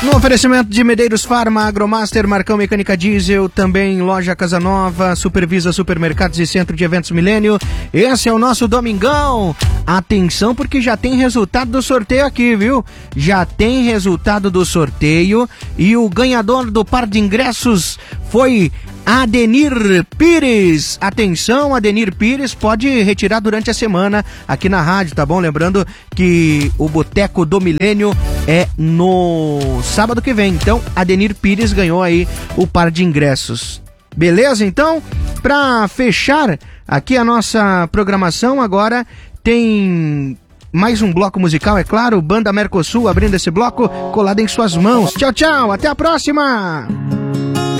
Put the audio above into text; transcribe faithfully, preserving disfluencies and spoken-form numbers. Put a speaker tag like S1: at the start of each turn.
S1: No oferecimento de Medeiros Farma, Agromaster, Marcão Mecânica Diesel, também Loja Casa Nova, Supervisa Supermercados e Centro de Eventos Milênio. Esse é o nosso Domingão. Atenção, porque já tem resultado do sorteio aqui, viu? Já tem resultado do sorteio e o ganhador do par de ingressos foi Adenir Pires. Atenção, Adenir Pires, pode retirar durante a semana aqui na rádio, tá bom? Lembrando que o Boteco do Milênio é no sábado que vem. Então, Adenir Pires ganhou aí o par de ingressos. Beleza, então? Pra fechar aqui a nossa programação, agora tem mais um bloco musical, é claro. Banda Mercosul abrindo esse bloco, colado em suas mãos. Tchau, tchau, até a próxima!